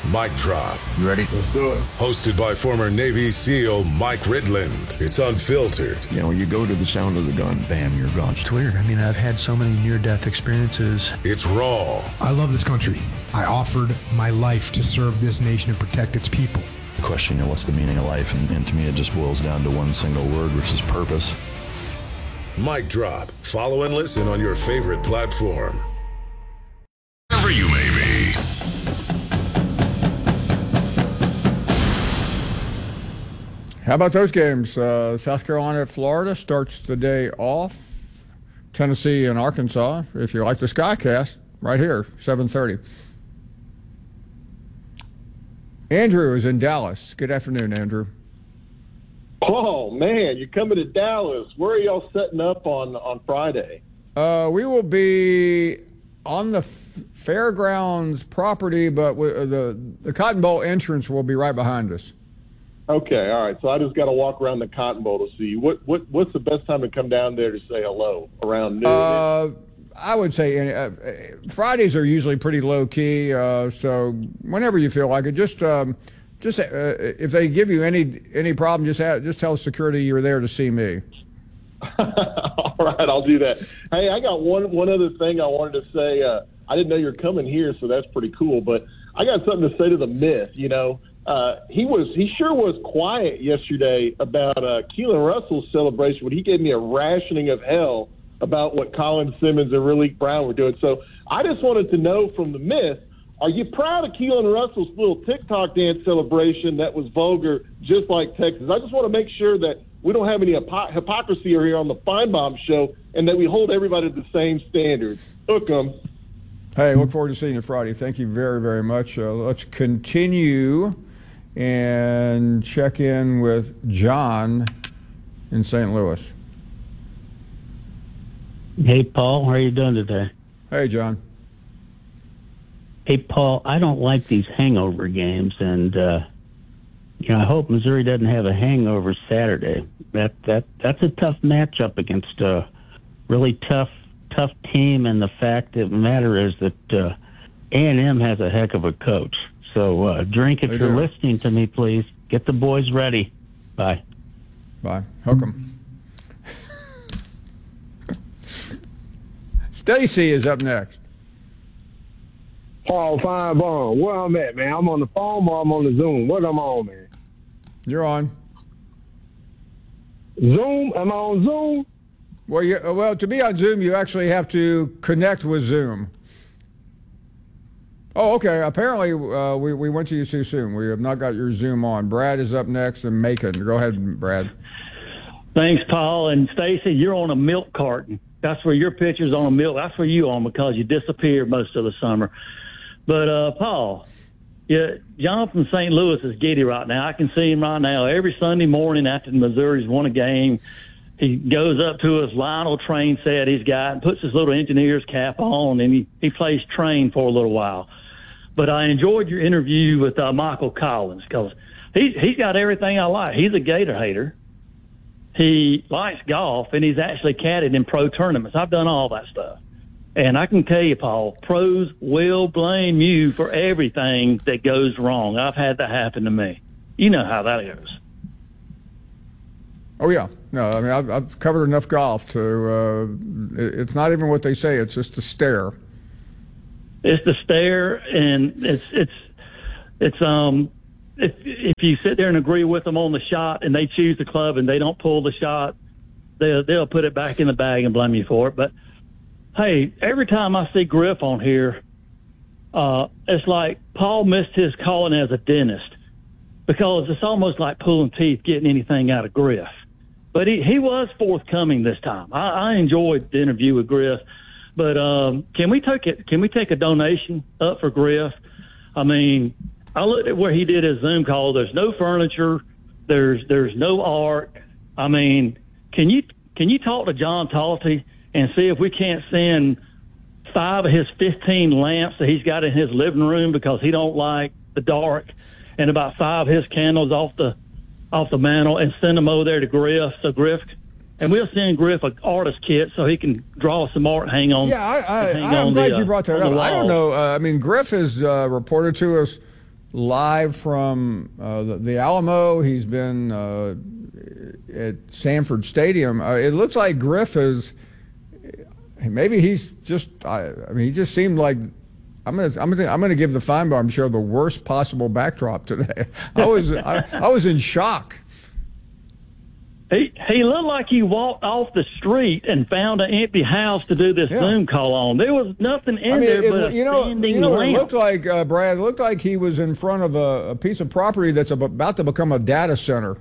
Mic Drop. You ready? Let's do it. Hosted by former Navy SEAL Mike Ridland. It's unfiltered. You know, you go to the sound of the gun, bam, you're gone. It's weird. I mean, I've had so many near-death experiences. It's raw. I love this country. I offered my life to serve this nation and protect its people. Question, you know, what's the meaning of life? And to me, it just boils down to one single word, which is purpose. Mic Drop. Follow and listen on your favorite platform. Wherever you may be. How about those games? South Carolina at Florida starts the day off. Tennessee and Arkansas, if you like the Skycast, right here, 7:30. Andrew is in Dallas. Good afternoon, Andrew. Oh, man, you're coming to Dallas. Where are y'all setting up on Friday? We will be on the fairgrounds property, but the Cotton Bowl entrance will be right behind us. Okay, all right. So I just got to walk around the Cotton Bowl to see. What's the best time to come down there to say hello? Around noon? I would say Fridays are usually pretty low key. So whenever you feel like it, just if they give you any problem, just tell security you're there to see me. All right, I'll do that. Hey, I got one other thing I wanted to say. I didn't know you were coming here, so that's pretty cool. But I got something to say to the myth. You know, he sure was quiet yesterday about Keelan Russell's celebration when he gave me a rationing of hell about what Colin Simmons and Raleek Brown were doing. So I just wanted to know from the myth, are you proud of Keelan Russell's little TikTok dance celebration that was vulgar, just like Texas? I just want to make sure that we don't have any hypocrisy here on the Feinbaum show and that we hold everybody to the same standards. Hook 'em. Hey, look forward to seeing you Friday. Thank you very, very much. Let's continue and check in with John in St. Louis. Hey, Paul. How are you doing today? Hey, John. Hey, Paul, I don't like these hangover games, and I hope Missouri doesn't have a hangover Saturday. That's a tough matchup against a really tough team, and the fact of the matter is that A&M has a heck of a coach. So, Drink, if you're listening to me, please get the boys ready. Bye. Bye. Hook 'em. Stacy is up next. Paul Feinbaum, where I'm at, man? I'm on the phone or I'm on the Zoom? What am I on, man? You're on. Zoom? Am I on Zoom? Well, to be on Zoom, you actually have to connect with Zoom. Oh, okay. Apparently, we went to you too soon. We have not got your Zoom on. Brad is up next, and Macon. Go ahead, Brad. Thanks, Paul. And Stacy, you're on a milk carton. That's where your picture's on a milk. That's where you on because you disappeared most of the summer. But, Paul, yeah, John from St. Louis is giddy right now. I can see him right now. Every Sunday morning after the Missouri's won a game, he goes up to his Lionel train set he's got and puts his little engineer's cap on, and he plays train for a little while. But I enjoyed your interview with Michael Collins because he's got everything I like. He's a Gator hater. He likes golf, and he's actually caddied in pro tournaments. I've done all that stuff. And I can tell you, Paul, pros will blame you for everything that goes wrong. I've had that happen to me. You know how that goes. Oh, yeah. No, I mean, I've covered enough golf to, it's not even what they say. It's just a stare. It's the stare, and if you sit there and agree with them on the shot and they choose the club and they don't pull the shot, they'll put it back in the bag and blame you for it. But, hey, every time I see Griff on here, it's like Paul missed his calling as a dentist because it's almost like pulling teeth getting anything out of Griff. But he was forthcoming this time. I enjoyed the interview with Griff. But can we take a donation up for Griff? I mean, I looked at where he did his Zoom call. There's no furniture. There's no art. I mean, can you talk to John Talty and see if we can't send 5 of his 15 lamps that he's got in his living room because he don't like the dark, and about 5 of his candles off the mantle, and send them over there to Griff. So Griff. And we'll send Griff an artist kit so he can draw some art and hang on. Yeah, I'm glad you brought that up. I don't know. I mean, Griff has reported to us live from the Alamo. He's been at Sanford Stadium. It looks like Griff is. Maybe he's just. I mean, he just seemed like. I'm gonna give the Feinbaum show the worst possible backdrop today. I was in shock. He looked like he walked off the street and found an empty house to do this Zoom call on. There was nothing in there but a standing lamp. It looked like, Brad, it looked like he was in front of a piece of property that's about to become a data center.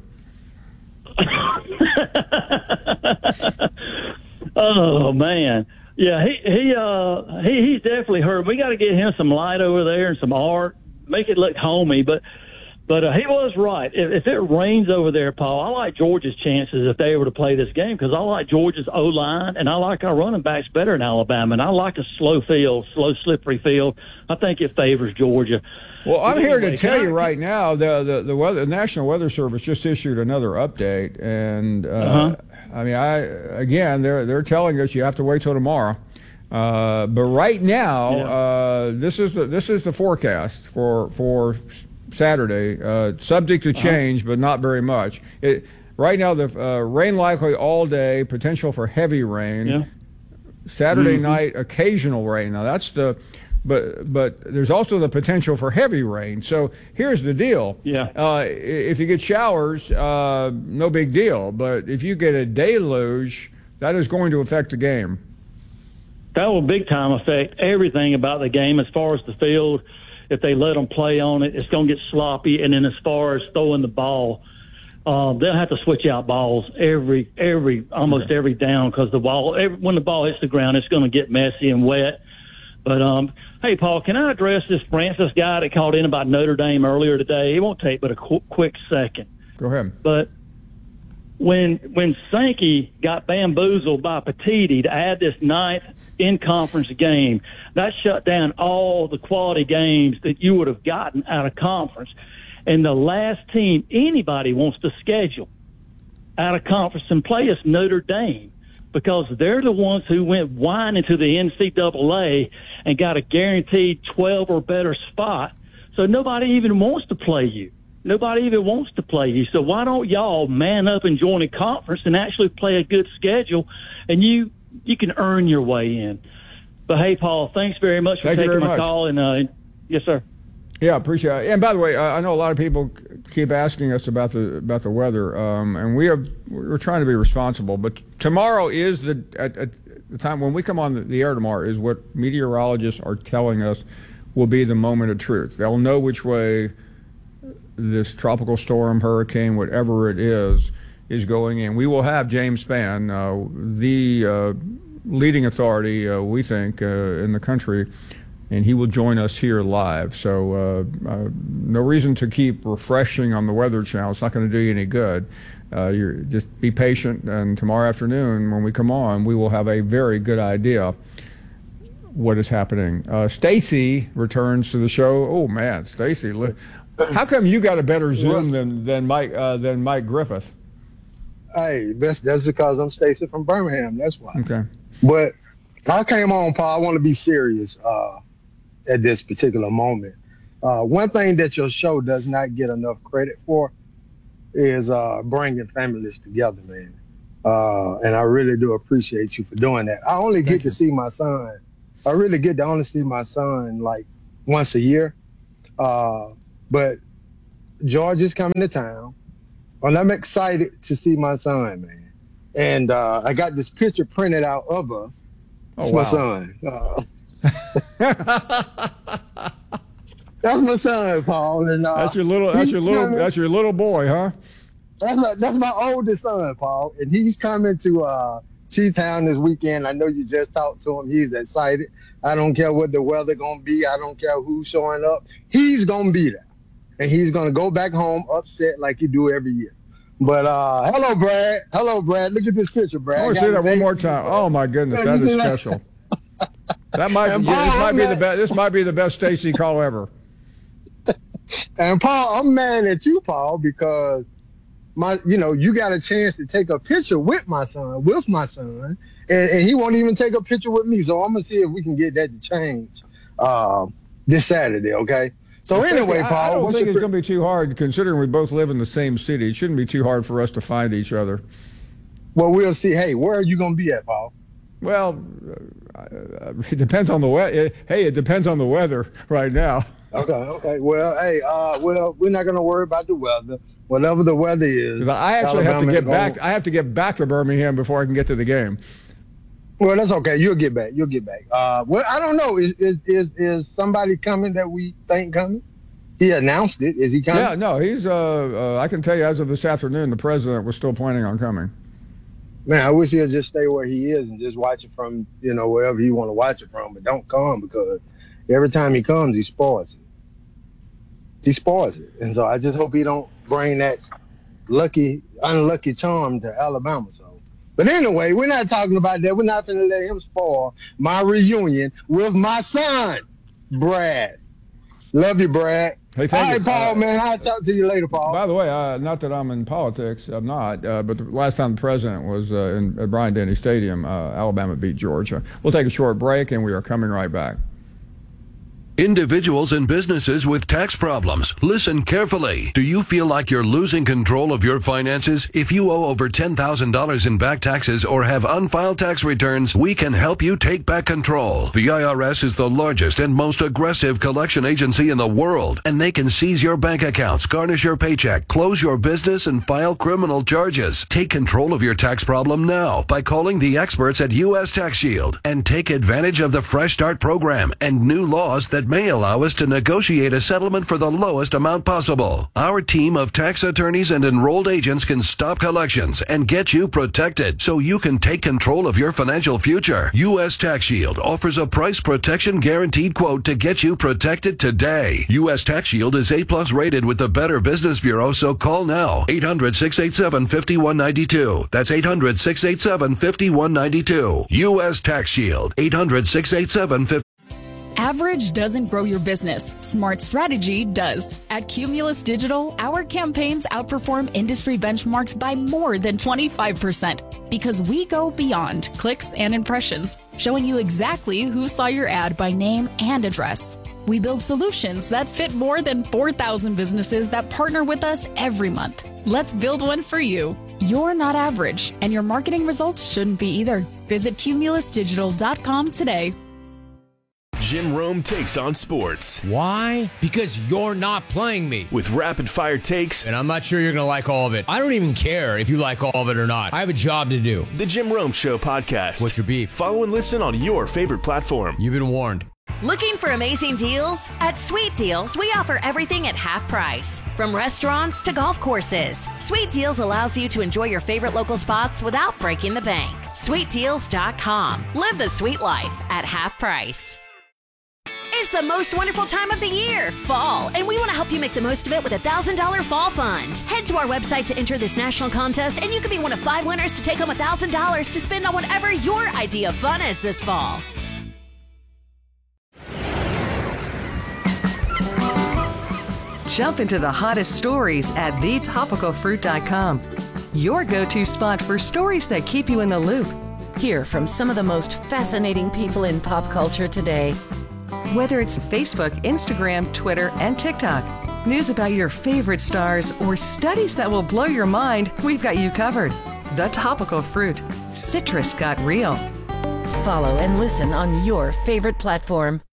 Oh, man. Yeah, he's definitely hurt. We got to get him some light over there and some art, make it look homey, But he was right. If it rains over there, Paul, I like Georgia's chances if they were to play this game because I like Georgia's O-line, and I like our running backs better in Alabama, and I like a slow, slippery field. I think it favors Georgia. Well, I'm here to tell you right now, the National Weather Service just issued another update, and I mean, they're telling us you have to wait till tomorrow. But right now, this is the forecast for Saturday, subject to change, but not very much. Right now, the rain likely all day, potential for heavy rain. Yeah. Saturday night, occasional rain. Now that's but there's also the potential for heavy rain. So here's the deal. Yeah. If you get showers, no big deal. But if you get a deluge, that is going to affect the game. That will big time affect everything about the game as far as the field. If they let them play on it, it's going to get sloppy. And then as far as throwing the ball, they'll have to switch out balls almost every down because when the ball hits the ground, it's going to get messy and wet. But, hey, Paul, can I address this Francis guy that called in about Notre Dame earlier today? It won't take but a quick second. Go ahead. But when Sankey got bamboozled by Petiti to add this ninth in-conference game, that shut down all the quality games that you would have gotten out of conference. And the last team anybody wants to schedule out of conference and play is Notre Dame because they're the ones who went whining to the NCAA and got a guaranteed 12 or better spot. So nobody even wants to play you. Nobody even wants to play you. So why don't y'all man up and join a conference and actually play a good schedule, and you can earn your way in. But, hey, Paul, thanks very much for taking my call. And yes, sir. Yeah, appreciate it. And by the way, I know a lot of people keep asking us about the weather, and we're trying to be responsible. But tomorrow is at the time when we come on the air tomorrow is what meteorologists are telling us will be the moment of truth. They'll know which way this tropical storm, hurricane, whatever it is going in. We will have James Spann, the leading authority, we think, in the country, and he will join us here live. So no reason to keep refreshing on the Weather Channel. It's not going to do you any good. Just be patient, and tomorrow afternoon when we come on, we will have a very good idea what is happening. Stacy returns to the show. Oh, man, Stacy. How come you got a better Zoom than Mike Griffith? Hey, that's because I'm Stacy from Birmingham. That's why. Okay. But I came on, Paul. I want to be serious at this particular moment. One thing that your show does not get enough credit for is bringing families together, man. And I really do appreciate you for doing that. I only get to see my son. I really get to only see my son like once a year. But George is coming to town, and I'm excited to see my son, man. And I got this picture printed out of us. That's my son. That's my son, Paul. And that's your little boy, huh? That's my oldest son, Paul, and he's coming to T-Town this weekend. I know you just talked to him. He's excited. I don't care what the weather gonna be. I don't care who's showing up. He's gonna be there. And he's going to go back home upset like you do every year. But hello, Brad. Hello, Brad. Look at this picture, Brad. I want to say that one more time. Oh, my goodness. That is special. This might be the best Stacy call ever. And, Paul, I'm mad at you, Paul, because, you got a chance to take a picture with my son, and he won't even take a picture with me. So I'm going to see if we can get that to change this Saturday, okay? So anyway, Paul, I don't what's think your it's going to be too hard, considering we both live in the same city. It shouldn't be too hard for us to find each other. Well, we'll see. Hey, where are you going to be at, Paul? Well, it depends on the weather. Hey, it depends on the weather right now. Okay. Well, hey, we're not going to worry about the weather. Whatever the weather is. Because I actually have to get back. I have to get back to Birmingham before I can get to the game. Well, that's okay. You'll get back. Well, I don't know. Is somebody coming that we think coming? He announced it. Is he coming? Yeah, no, he's. I can tell you, as of this afternoon, the president was still planning on coming. Man, I wish he'd just stay where he is and just watch it from, wherever he want to watch it from. But don't come, because every time he comes, he spoils it. And so I just hope he don't bring that unlucky charm to Alabama. So, but anyway, we're not talking about that. We're not going to let him spoil my reunion with my son, Brad. Love you, Brad. Hey, thank you. All right, Paul, man. I'll talk to you later, Paul. By the way, not that I'm in politics, I'm not, but the last time the president was at Bryant-Denny Stadium, Alabama beat Georgia. We'll take a short break, and we are coming right back. Individuals and businesses with tax problems, listen carefully. Do you feel like you're losing control of your finances? If you owe over $10,000 in back taxes or have unfiled tax returns, we can help you take back control. The IRS is the largest and most aggressive collection agency in the world, and they can seize your bank accounts, garnish your paycheck, close your business, and file criminal charges. Take control of your tax problem now by calling the experts at U.S. Tax Shield and take advantage of the Fresh Start program and new laws that may allow us to negotiate a settlement for the lowest amount possible. Our team of tax attorneys and enrolled agents can stop collections and get you protected so you can take control of your financial future. U.S. Tax Shield offers a price protection guaranteed quote to get you protected today. U.S. Tax Shield is A+ rated with the Better Business Bureau, so call now. 800-687-5192. That's 800-687-5192. U.S. Tax Shield. 800-687-5192. Average doesn't grow your business. Smart strategy does. At Cumulus Digital, our campaigns outperform industry benchmarks by more than 25% because we go beyond clicks and impressions, showing you exactly who saw your ad by name and address. We build solutions that fit more than 4,000 businesses that partner with us every month. Let's build one for you. You're not average, and your marketing results shouldn't be either. Visit cumulusdigital.com today. Jim Rome takes on sports. Why? Because you're not playing me. With rapid-fire takes. And I'm not sure you're going to like all of it. I don't even care if you like all of it or not. I have a job to do. The Jim Rome Show podcast. What's your beef? Follow and listen on your favorite platform. You've been warned. Looking for amazing deals? At Sweet Deals, we offer everything at half price. From restaurants to golf courses. Sweet Deals allows you to enjoy your favorite local spots without breaking the bank. SweetDeals.com. Live the sweet life at half price. It's the most wonderful time of the year, fall, and we want to help you make the most of it with a $1,000 fall fund. Head to our website to enter this national contest, and you could be one of 5 winners to take home $1,000 to spend on whatever your idea of fun is this fall. Jump into the hottest stories at thetopicalfruit.com. Your go-to spot for stories that keep you in the loop. Hear from some of the most fascinating people in pop culture today. Whether it's Facebook, Instagram, Twitter, and TikTok, news about your favorite stars, or studies that will blow your mind, we've got you covered. The Topical Fruit. Citrus got real. Follow and listen on your favorite platform.